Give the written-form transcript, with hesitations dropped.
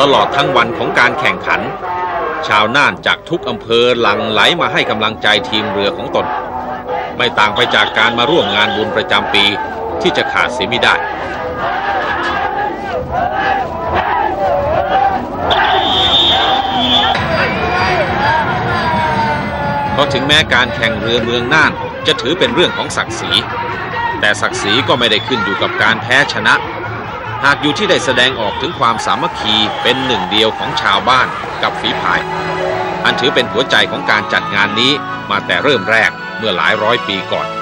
ลอดทั้งวันของการแข่งขันชาวน่านจากทุกอำเภอหลั่งไหลมาให้กำลังใจทีมเรือของตนไม่ต่างไปจากการมาร่วมงานบุญประจำปีที่จะขาดเสียไม่ได้เพราะถึงแม้การแข่งเรือเมืองน่านจะถือเป็นเรื่องของศักดิ์ศรีแต่ศักดิ์ศรีก็ไม่ได้ขึ้นอยู่กับการแพ้ชนะหากอยู่ที่ได้แสดงออกถึงความสามัคคีเป็นหนึ่งเดียวของชาวบ้านกับฝีพายอันถือเป็นหัวใจของการจัดงานนี้มาแต่เริ่มแรกเมื่อหลายร้อยปีก่อน